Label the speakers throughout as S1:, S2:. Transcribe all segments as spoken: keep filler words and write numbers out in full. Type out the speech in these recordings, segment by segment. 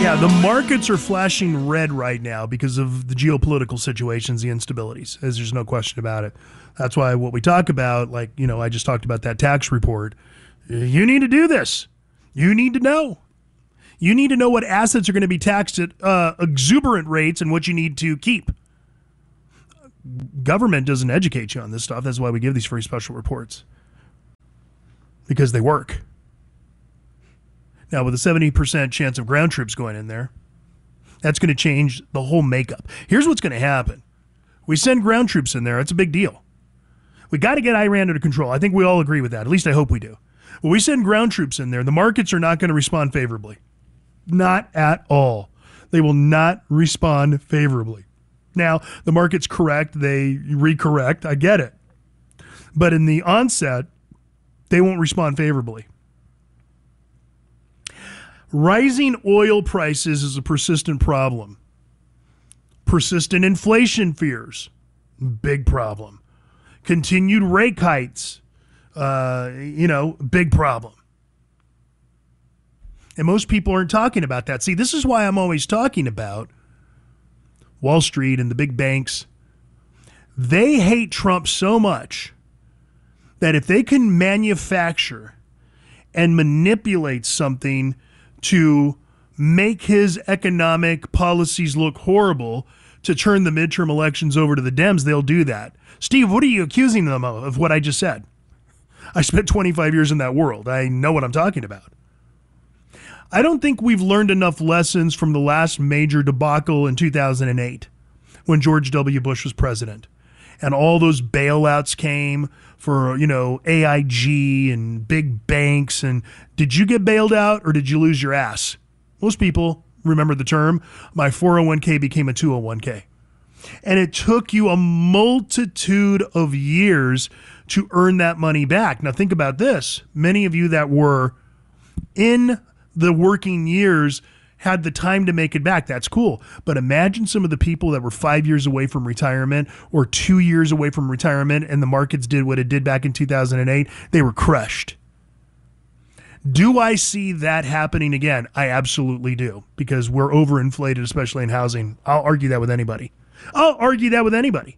S1: Yeah, the markets are flashing red right now because of the geopolitical situations, the instabilities, as there's no question about it. That's why what we talk about, like, you know, I just talked about that tax report. You need to do this. You need to know. You need to know what assets are going to be taxed at uh, exuberant rates and what you need to keep. Government doesn't educate you on this stuff. That's why we give these free special reports. Because they work. Now, with a seventy percent chance of ground troops going in there, that's going to change the whole makeup. Here's what's going to happen. We send ground troops in there. It's a big deal. We got to get Iran under control. I think we all agree with that. At least I hope we do. When we send ground troops in there, the markets are not going to respond favorably. Not at all. They will not respond favorably. Now, the market's correct. They recorrect. I get it. But in the onset, they won't respond favorably. Rising oil prices is a persistent problem. Persistent inflation fears, big problem. Continued rate hikes, uh, you know, big problem. And most people aren't talking about that. See, this is why I'm always talking about Wall Street and the big banks. They hate Trump so much that if they can manufacture and manipulate something to make his economic policies look horrible, to turn the midterm elections over to the Dems, they'll do that. Steve, what are you accusing them of, of what I just said? I spent twenty-five years in that world. I know what I'm talking about. I don't think we've learned enough lessons from the last major debacle in two thousand eight when George W. Bush was president. And all those bailouts came for, you know, A I G and big banks. And did you get bailed out or did you lose your ass? Most people remember the term, my four oh one k became a two oh one k. And it took you a multitude of years to earn that money back. Now think about this. Many of you that were in the working years had the time to make it back. That's cool. But imagine some of the people that were five years away from retirement or two years away from retirement and the markets did what it did back in two thousand eight. They were crushed. Do I see that happening again? I absolutely do, because we're overinflated, especially in housing. I'll argue that with anybody. I'll argue that with anybody.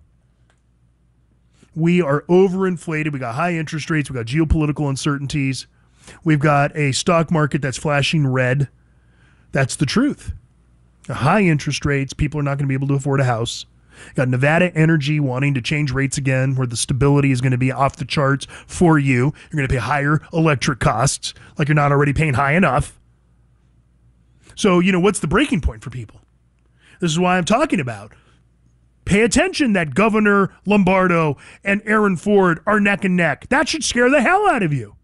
S1: We are overinflated. We got high interest rates. We got geopolitical uncertainties. We've got a stock market that's flashing red. That's the truth. High interest rates, people are not going to be able to afford a house. Got Nevada Energy wanting to change rates again, where the stability is going to be off the charts for you. You're going to pay higher electric costs, like you're not already paying high enough. So, you know, what's the breaking point for people? This is why I'm talking about. Pay attention that Governor Lombardo and Aaron Ford are neck and neck. That should scare the hell out of you.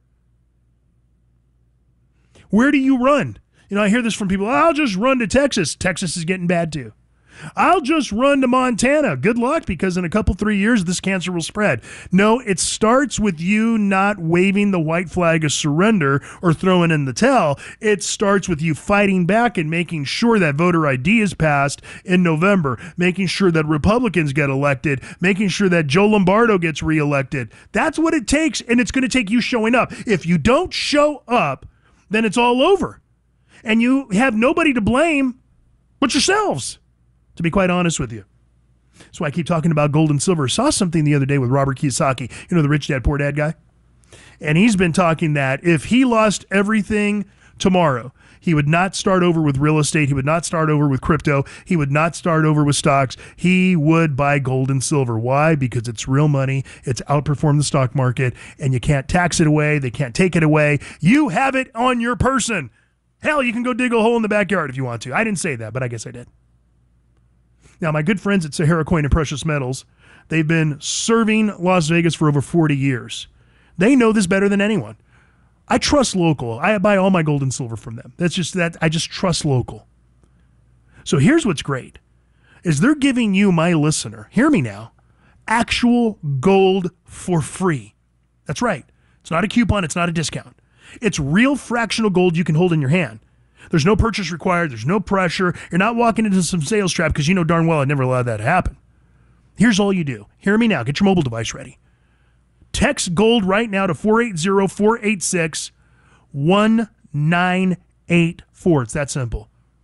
S1: Where do you run? You know, I hear this from people. I'll just run to Texas. Texas is getting bad too. I'll just run to Montana. Good luck, because in a couple, three years, this cancer will spread. No, it starts with you not waving the white flag of surrender or throwing in the towel. It starts with you fighting back and making sure that voter I D is passed in November, making sure that Republicans get elected, making sure that Joe Lombardo gets reelected. That's what it takes, and it's going to take you showing up. If you don't show up, then it's all over. And you have nobody to blame but yourselves, to be quite honest with you. That's why I keep talking about gold and silver. I saw something the other day with Robert Kiyosaki, you know, the Rich Dad, Poor Dad guy. And he's been talking that if he lost everything tomorrow, he would not start over with real estate. He would not start over with crypto. He would not start over with stocks. He would buy gold and silver. Why? Because it's real money. It's outperformed the stock market, and you can't tax it away. They can't take it away. You have it on your person. Hell, you can go dig a hole in the backyard if you want to. I didn't say that, but I guess I did. Now, my good friends at Sahara Coin and Precious Metals, they've been serving Las Vegas for over forty years. They know this better than anyone. I trust local. I buy all my gold and silver from them. That's just that. I just trust local. So here's what's great, is they're giving you, my listener, hear me now, actual gold for free. That's right. It's not a coupon. It's not a discount. It's real fractional gold you can hold in your hand. There's no purchase required. There's no pressure. You're not walking into some sales trap, because you know darn well I'd never allow that to happen. Here's all you do. Hear me now. Get your mobile device ready. Text GOLD right now to four eight zero, four eight six, one nine eight four. It's that simple.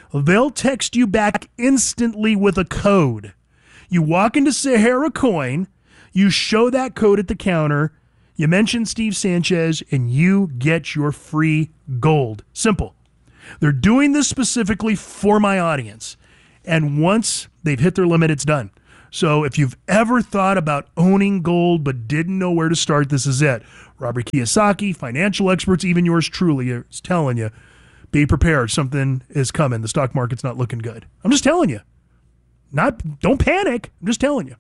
S1: they'll text you back instantly with a code. You walk into Sahara Coin, you show that code at the counter, you mention Steve Sanchez, and you get your free gold. Simple. They're doing this specifically for my audience. And once they've hit their limit, it's done. So if you've ever thought about owning gold but didn't know where to start, this is it. Robert Kiyosaki, financial experts, even yours truly is telling you, be prepared. Something is coming. The stock market's not looking good. I'm just telling you. Not, don't panic. I'm just telling you.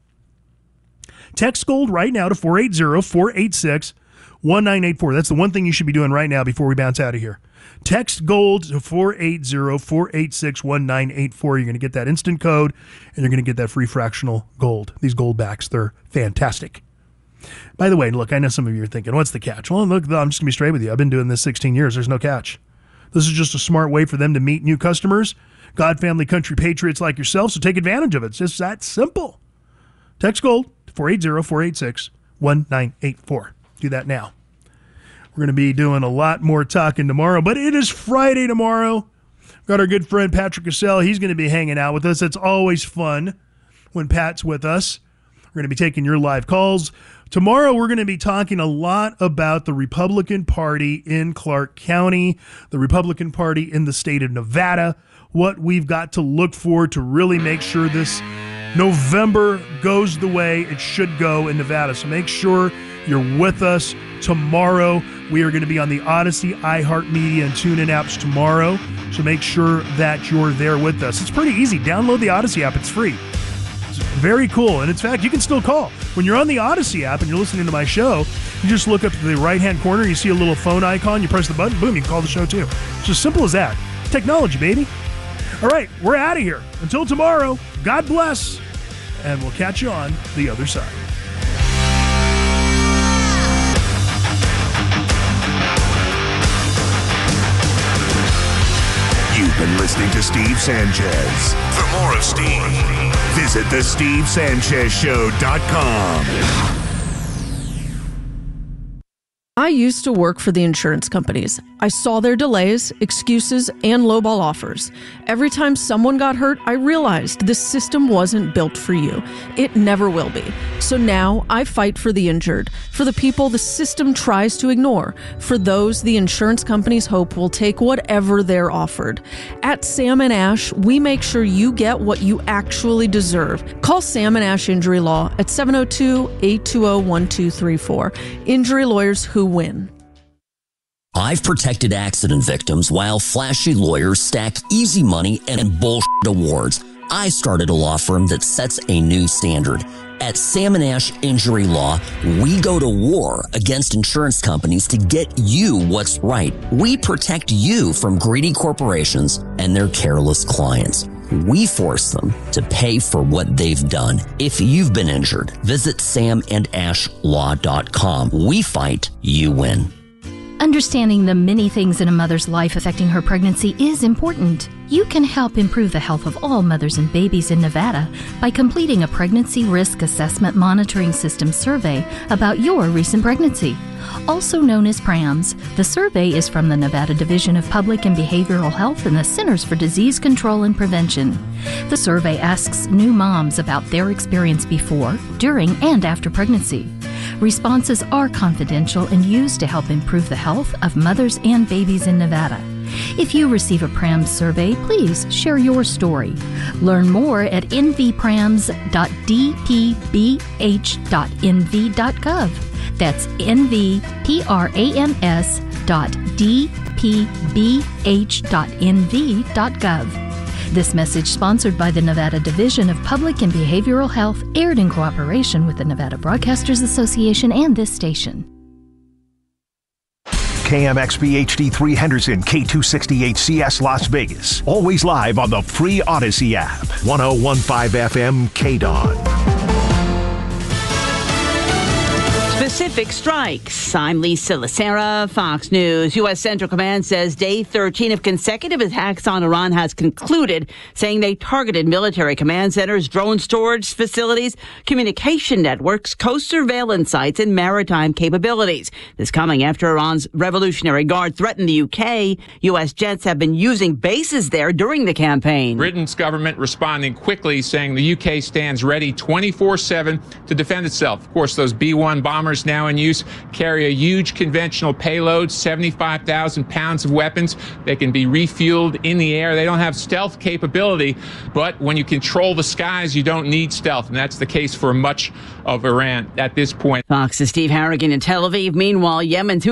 S1: Text gold right now to four eight zero, four eight six, one nine eight four. That's the one thing you should be doing right now before we bounce out of here. Text gold to four eight zero, four eight six, one nine eight four. You're going to get that instant code, and you're going to get that free fractional gold. These gold backs, they're fantastic. By the way, look, I know some of you are thinking, what's the catch? Well, look, I'm just going to be straight with you. I've been doing this sixteen years. There's no catch. This is just a smart way for them to meet new customers, God, family, country patriots like yourself, so take advantage of it. It's just that simple. Text gold to four eight zero, four eight six, one nine eight four. Do that now. We're going to be doing a lot more talking tomorrow, but it is Friday tomorrow. We've got our good friend Patrick Cassell. He's going to be hanging out with us. It's always fun when Pat's with us. We're going to be taking your live calls. Tomorrow, we're going to be talking a lot about the Republican Party in Clark County, the Republican Party in the state of Nevada, what we've got to look for to really make sure this November goes the way it should go in Nevada. So make sure you're with us tomorrow. We are going to be on the Odyssey, iHeartMedia, and TuneIn apps tomorrow. So make sure that you're there with us. It's pretty easy. Download the Odyssey app. It's free. It's very cool. And in fact, you can still call. When you're on the Odyssey app and you're listening to my show, you just look up to the right-hand corner, you see a little phone icon, you press the button, boom, you can call the show too. It's as simple as that. Technology, baby. All right, we're out of here. Until tomorrow, God bless, and we'll catch you on the other side.
S2: You've been listening to Steve Sanchez. For more of Steve, visit the steve sanchez show dot com.
S3: I used to work for the insurance companies. I saw their delays, excuses, and lowball offers. Every time someone got hurt, I realized this system wasn't built for you. It never will be. So now I fight for the injured, for the people the system tries to ignore, for those the insurance companies hope will take whatever they're offered. At Sam and Ash, we make sure you get what you actually deserve. Call Sam and Ash Injury Law at seven oh two, eight two oh, one two three four. Injury lawyers who win.
S4: I've protected accident victims while flashy lawyers stack easy money and bullshit awards. I started a law firm that sets a new standard. At Sam and Ash Injury Law, we go to war against insurance companies to get you what's right. We protect you from greedy corporations and their careless clients. We force them to pay for what they've done. If you've been injured, visit sam and ash law dot com. We fight, you win.
S5: Understanding the many things in a mother's life affecting her pregnancy is important. You can help improve the health of all mothers and babies in Nevada by completing a pregnancy risk assessment monitoring system survey about your recent pregnancy. Also known as PRAMS, the survey is from the Nevada Division of Public and Behavioral Health and the Centers for Disease Control and Prevention. The survey asks new moms about their experience before, during, and after pregnancy. Responses are confidential and used to help improve the health of mothers and babies in Nevada. If you receive a PRAMS survey, please share your story. Learn more at n v prams dot d p b h dot n v dot gov. That's n v prams dot d p b h dot n v dot gov. This message sponsored by the Nevada Division of Public and Behavioral Health, aired in cooperation with the Nevada Broadcasters Association and this station.
S2: K M X B H D three Henderson, K two sixty-eight C S Las Vegas. Always live on the free Odyssey app. one oh one point five F M K D O N.
S6: Pacific strikes. I'm Lisa Lacera, Fox News. U S. Central Command says day thirteen of consecutive attacks on Iran has concluded, saying they targeted military command centers, drone storage facilities, communication networks, coast surveillance sites, and maritime capabilities. This coming after Iran's Revolutionary Guard threatened the U K. U S jets have been using bases there during the campaign.
S7: Britain's government responding quickly, saying the U K stands ready twenty-four seven to defend itself. Of course, those B one bombers now in use carry a huge conventional payload, seventy-five thousand pounds of weapons. They can be refueled in the air. They don't have stealth capability, but when you control the skies, you don't need stealth, and that's the case for much of Iran at this point.
S6: Fox's Steve Harrigan in Tel Aviv. Meanwhile, Yemen's